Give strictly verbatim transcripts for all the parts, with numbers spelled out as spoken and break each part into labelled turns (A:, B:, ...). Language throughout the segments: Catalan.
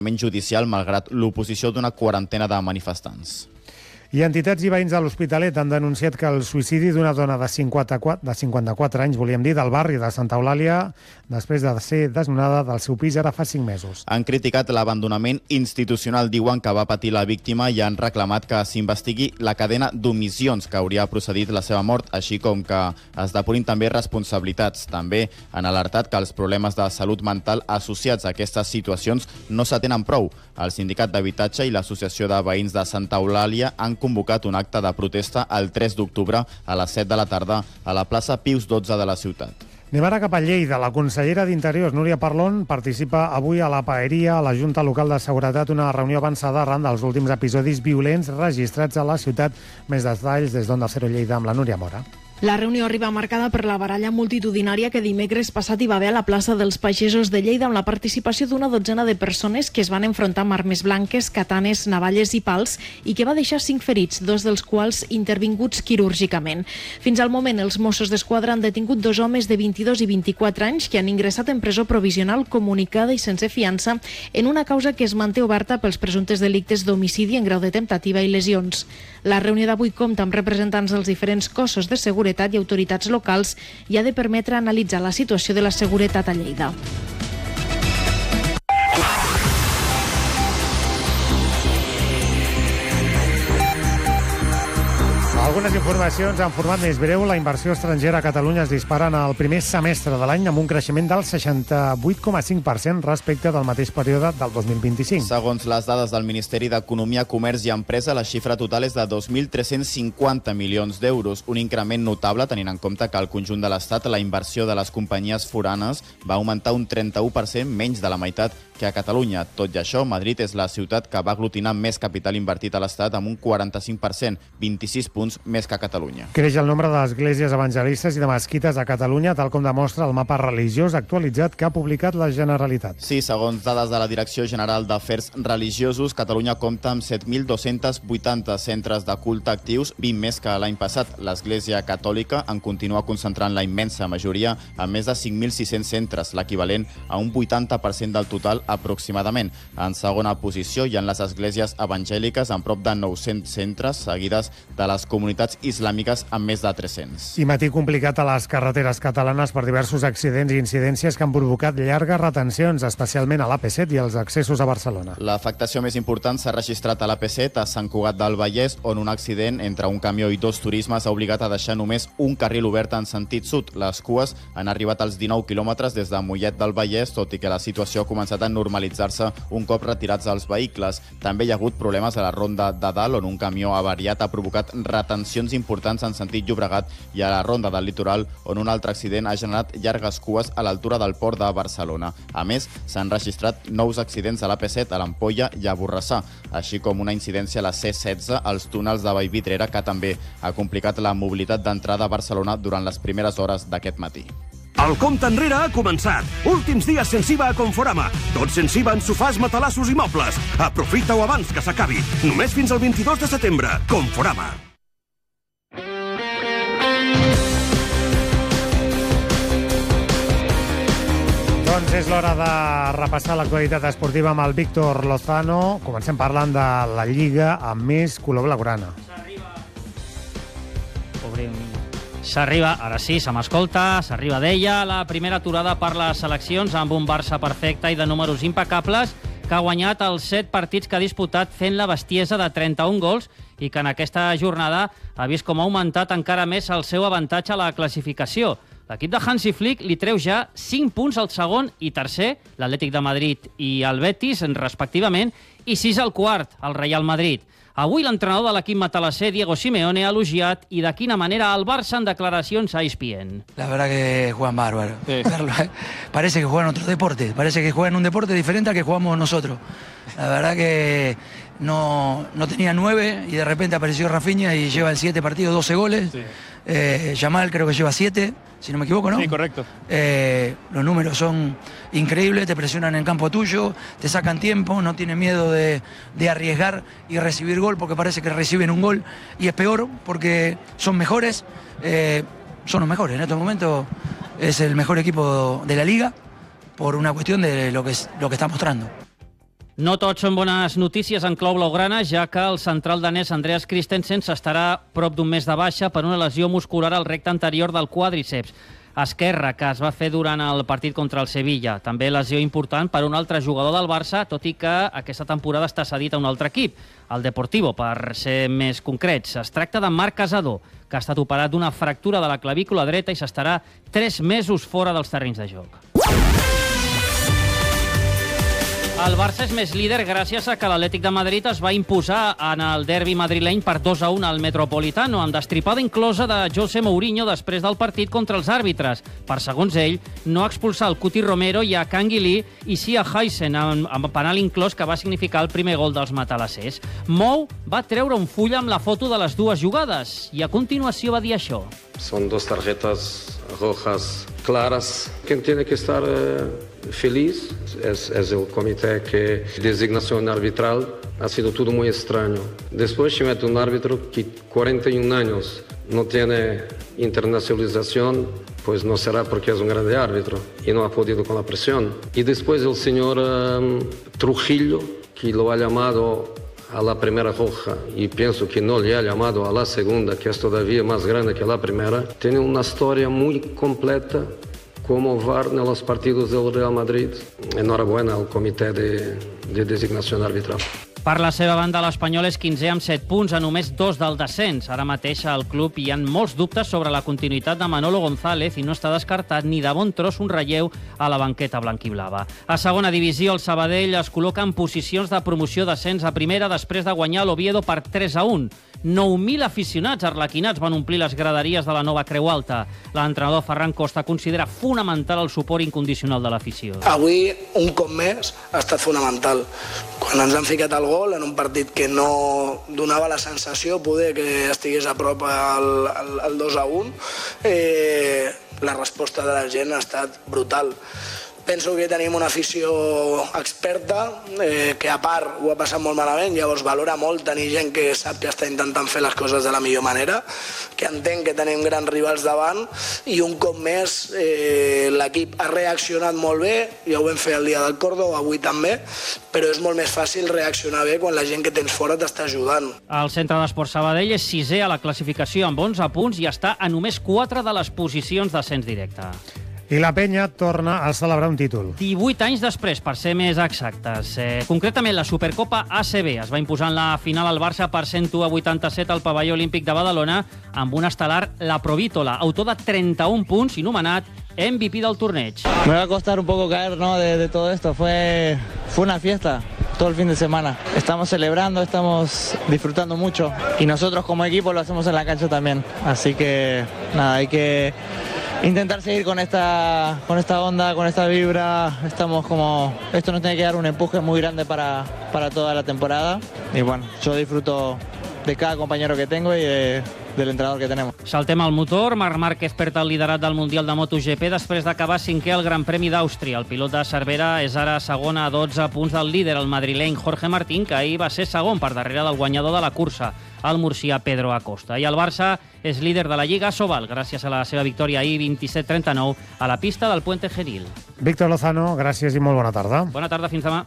A: judicial malgrat l'oposició d'una quarantena de manifestants.
B: I entitats i veïns de l'Hospitalet han denunciat que el suïcidi d'una dona de cinquanta-quatre, de cinquanta-quatre anys, volíem dir, del barri de Santa Eulàlia, després de ser desnonada del seu pis ara fa cinc mesos.
A: Han criticat l'abandonament institucional, diuen que va patir la víctima i han reclamat que s'investigui la cadena d'omissions que hauria procedit la seva mort, així com que es depurin també responsabilitats. També han alertat que els problemes de salut mental associats a aquestes situacions no s'atenen prou. El Sindicat d'Habitatge i l'Associació de Veïns de Santa Eulàlia han convocat un acte de protesta el tres d'octubre a les set de la tarda a la plaça Pius dotze de la ciutat.
B: Anem ara cap a Lleida. La consellera d'Interior, Núria Parlon, participa avui a la Paeria, a la Junta Local de Seguretat, una reunió avançada arran dels últims episodis violents registrats a la ciutat. Més detalls des d'Onda Cero Lleida amb la Núria Mora.
C: La reunió arriba marcada per la baralla multitudinària que dimecres passat hi va haver a la plaça dels Pagesos de Lleida amb la participació d'una dotzena de persones que es van enfrontar amb armes blanques, katanes, navalles i pals i que va deixar cinc ferits, dos dels quals intervinguts quirúrgicament. Fins al moment, els Mossos d'Esquadra han detingut dos homes de vint-i-dos i vint-i-quatre anys que han ingressat en presó provisional comunicada i sense fiança en una causa que es manté oberta pels presumptes delictes d'homicidi en grau de temptativa i lesions. La reunió d'avui compta amb representants dels diferents cossos de seguretat i autoritats locals i ha de permetre analitzar la situació de la seguretat a Lleida.
B: Algunes informacions en format més breu. La inversió estrangera a Catalunya es dispara en el primer semestre de l'any amb un creixement del seixanta-vuit coma cinc per cent respecte del mateix període del dos mil vint-i-cinc.
A: Segons les dades del Ministeri d'Economia, Comerç i Empresa, la xifra total és de dos mil tres-cents cinquanta milions d'euros, un increment notable tenint en compte que al conjunt de l'Estat la inversió de les companyies foranes va augmentar un trenta-u per cent, menys de la meitat que a Catalunya. Tot i això, Madrid és la ciutat que va aglutinar més capital invertit a l'Estat amb un quaranta-cinc per cent, vint-i-sis punts més que a Catalunya.
B: Creix el nombre d'esglésies evangelistes i de mesquites a Catalunya, tal com demostra el mapa religiós actualitzat que ha publicat la Generalitat.
A: Sí, segons dades de la Direcció General d'Afers Religiosos, Catalunya compta amb set mil dos-cents vuitanta centres de culte actius, vint més que l'any passat. L'Església Catòlica en continua concentrant la immensa majoria amb més de cinc mil sis-cents centres, l'equivalent a un vuitanta per cent del total aproximadament. En segona posició hi ha les esglésies evangèliques amb prop de nou-cents centres, seguides de les comunitats islàmiques amb més de tres-cents.
B: I matí complicat a les carreteres catalanes per diversos accidents i incidències que han provocat llargues retencions, especialment a l'A P set i els accessos a Barcelona.
A: L'afectació més important s'ha registrat a l'A P set a Sant Cugat del Vallès, on un accident entre un camió i dos turismes ha obligat a deixar només un carril obert en sentit sud. Les cues han arribat als dinou quilòmetres des de Mollet del Vallès, tot i que la situació ha començat a normalitzar-se un cop retirats els vehicles. També hi ha hagut problemes a la Ronda de Dalt, on un camió avariat ha provocat retencions importants en sentit Llobregat, i a la Ronda del Litoral, on un altre accident ha generat llargues cues a l'altura del port de Barcelona. A més, s'han registrat nous accidents a l'A P set, a l'Ampolla i a Borrassà, així com una incidència a la C setze als túnels de Vallvidrera, que també ha complicat la mobilitat d'entrada a Barcelona durant les primeres hores d'aquest matí.
D: El compte enrere ha començat. Últims dies sense I V A a Conforama. Tot sense I V A en sofàs, matalassos i mobles. Aprofita-ho abans que s'acabi. Només fins al vint-i-dos de setembre. Conforama.
B: Doncs és l'hora de repassar l'actualitat esportiva amb el Víctor Lozano. Comencem parlant de la Lliga amb més color blaugrana.
E: S'arriba. Obrim. S'arriba, ara sí, se m'escolta, s'arriba d'ella, la primera aturada per les seleccions amb un Barça perfecte i de números impecables que ha guanyat els set partits que ha disputat fent la bestiesa de trenta-un gols i que en aquesta jornada ha vist com ha augmentat encara més el seu avantatge a la classificació. L'equip de Hansi Flick li treu ja cinc punts al segon i tercer, l'Atlètic de Madrid i el Betis, respectivament, i sis al quart, el Real Madrid. Avui l'entrenador de l'equip matalasser, Diego Simeone, ha elogiat i de quina manera el Barça en declaracions a E S P N.
F: La verdad que juegan bárbaro.
E: Sí.
F: Parece que juegan otro deporte, parece que juegan un deporte diferente al que jugamos nosotros. La verdad que no, no tenía nueve y de repente apareció Rafinha y lleva en siete partidos doce goles. Sí. Eh, Yamal creo que lleva siete, si no me equivoco, ¿no?
G: Sí, correcto.
F: Eh, los números son increíbles, te presionan en campo tuyo, te sacan tiempo, no tienen miedo de, de arriesgar y recibir gol porque parece que reciben un gol y es peor porque son mejores, eh, son los mejores. En estos momentos es el mejor equipo de la liga por una cuestión de lo que, lo que está mostrando.
E: No tot són bones notícies en clau blaugrana, ja que el central danès Andreas Christensen s'estarà prop d'un mes de baixa per una lesió muscular al recte anterior del quàdriceps esquerre, que es va fer durant el partit contra el Sevilla. També lesió important per un altre jugador del Barça, tot i que aquesta temporada està cedit a un altre equip, el Deportivo, per ser més concrets. Es tracta de Marc Casador, que ha estat operat d'una fractura de la clavícula dreta i s'estarà tres mesos fora dels terrenys de joc. El Barça és més líder gràcies a que l'Atlètic de Madrid es va imposar en el derbi madrileny per dos a un al Metropolitano, amb destripada inclosa de José Mourinho després del partit contra els àrbitres. Per segons ell, no expulsar el Cuti Romero i a Canguilí i sí a Heisen, amb, amb penal inclòs, que va significar el primer gol dels matalassers. Mou va treure un full amb la foto de les dues jugades i a continuació va dir això.
G: Son dos tarjetas rojas claras. Quien tiene que estar eh, feliz es, es el comité que designación arbitral. Ha sido todo muy extraño. Después se mete un árbitro que cuarenta y un años no tiene internacionalización, pues no será porque es un grande árbitro y no ha podido con la presión. Y después el señor um, Trujillo, que lo ha llamado a la primera roja y pienso que no le ha llamado a la segunda, que es todavía más grande que la primera, tiene una historia muy completa como V A R en los partidos del Real Madrid. Enhorabuena al comité de, de designación arbitral.
E: Per la seva banda, l'Espanyol és quinzè amb set punts a només dos del descens. Ara mateix al club hi ha molts dubtes sobre la continuïtat de Manolo González i no està descartat ni de bon tros un relleu a la banqueta blanquiblava. A segona divisió, el Sabadell es col·loca en posicions de promoció d'ascens a primera després de guanyar l'Oviedo per tres a un. nou mil aficionats arlequinats van omplir les graderies de la nova Creu Alta. L'entrenador Ferran Costa considera fonamental el suport incondicional de l'afició.
H: Avui, un cop més, ha estat fonamental. Quan ens han ficat el gol en un partit que no donava la sensació poder que estigués a prop al, al, al dos a un, eh, la resposta de la gent ha estat brutal. Penso que tenim una afició experta, eh, que a part ho ha passat molt malament, llavors valora molt tenir gent que sap que està intentant fer les coses de la millor manera, que entén que tenim grans rivals davant i un cop més eh, l'equip ha reaccionat molt bé, ja ho vam fer el dia del Córdoba, avui també, però és molt més fàcil reaccionar bé quan la gent que tens fora t'està ajudant.
E: El Centre d'Esports Sabadell és sisè a la classificació amb onze punts i està a només quatre de les posicions d'ascens directe.
B: I la penya torna a celebrar un títol.
E: divuit anys després, per ser més exactes. Eh, concretament, la Supercopa A C B es va imposar en la final al Barça per cent u a vuitanta-set al pavelló olímpic de Badalona amb un estel·lar La Provítola, autor de trenta-un punts i nomenat M V P del torneig.
I: Me va a costar un poco caer, ¿no?, de, de todo esto. Fue, fue una fiesta todo el fin de semana. Estamos celebrando, estamos disfrutando mucho y nosotros como equipo lo hacemos en la cancha también. Así que nada, hay que intentar seguir con esta, con esta onda, con esta vibra. Estamos como... Esto nos tiene que dar un empuje muy grande para, para toda la temporada. Y bueno, yo disfruto de cada compañero que tengo y de, del entrenador que tenemos.
E: Saltem al motor. Marc Márquez perd el liderat del Mundial de MotoGP després d'acabar cinquè al Gran Premi d'Àustria. El pilot de Cervera és ara segon a dotze punts del líder, el madrileny Jorge Martín, que ahir va ser segon per darrere del guanyador de la cursa, el murcià Pedro Acosta. I el Barça és líder de la Lliga Sobal gràcies a la seva victòria ahir vint-i-set trenta-nou a la pista del Puente Genil.
B: Víctor Lozano, gràcies i molt bona tarda.
E: Bona tarda, fins demà.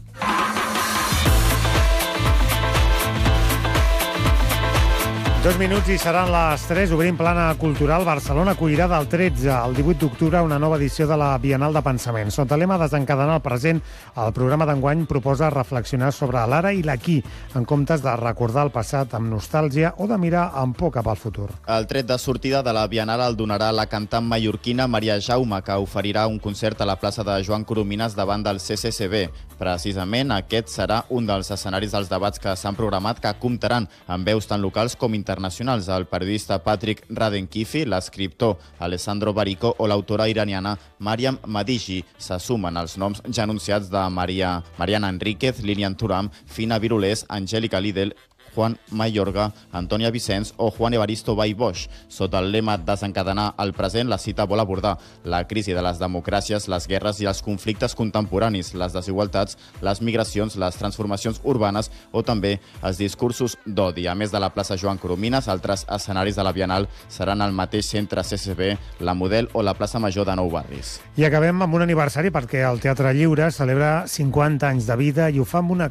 B: Dos minuts i seran les tres. Obrim plana cultural. Barcelona acollirà del tretze al divuit d'octubre una nova edició de la Bienal de Pensament. Sota el lema Desencadenar el present, el programa d'enguany proposa reflexionar sobre l'ara i l'aquí, en comptes de recordar el passat amb nostàlgia o de mirar amb por cap al futur.
A: El tret de sortida de la Bienal el donarà la cantant mallorquina Maria Jaume, que oferirà un concert a la plaça de Joan Coromines davant del C C C B. Precisament aquest serà un dels escenaris dels debats que s'han programat, que comptaran amb veus tan locals com internacionals. internacionals. El periodista Patrick Radenkifi, l'escriptor Alessandro Barico o l'autora iraniana Mariam Madiji se sumen als noms ja anunciats de Maria, Mariana Enríquez, Lilian Thuram, Fina Virulés, Angélica Lidl, Juan Mayorga, Antònia Vicenç o Juan Evaristo Vall Boix. Sota el lema Desencadenar el present, la cita vol abordar la crisi de les democràcies, les guerres i els conflictes contemporanis, les desigualtats, les migracions, les transformacions urbanes o també els discursos d'odi. A més de la plaça Joan Coromines, altres escenaris de la Bienal seran el mateix centre C C B, la Model o la plaça Major de Nou Barris.
B: I acabem amb un aniversari perquè el Teatre Lliure celebra cinquanta anys de vida i ho fa amb una